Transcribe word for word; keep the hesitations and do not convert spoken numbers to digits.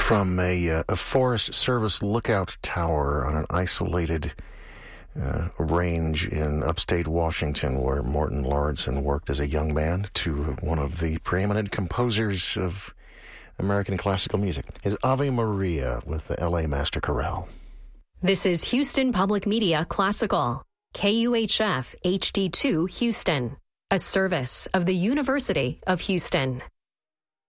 from a, uh, a Forest Service lookout tower on an isolated uh, range in upstate Washington where Morton Lauridsen worked as a young man to one of the preeminent composers of American classical music is Ave Maria with the L A Master Chorale. This is Houston Public Media Classical, K U H F H D two Houston, a service of the University of Houston.